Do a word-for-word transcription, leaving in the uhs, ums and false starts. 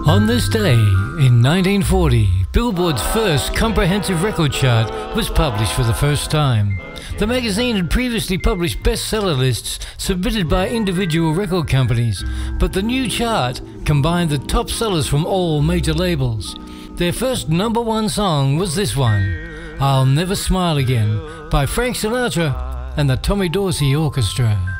On this day, in nineteen forty, Billboard's first comprehensive record chart was published for the first time. The magazine had previously published bestseller lists submitted by individual record companies, but the new chart combined the top sellers from all major labels. Their first number one song was this one, I'll Never Smile Again, by Frank Sinatra and the Tommy Dorsey Orchestra.